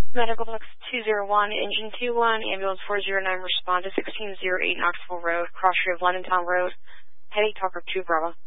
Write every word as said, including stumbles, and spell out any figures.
Medical Box two zero one, Engine two one, Ambulance four zero nine, respond to sixteen oh eight Knoxville Road, cross street of London Town Road, headache talker two Bravo.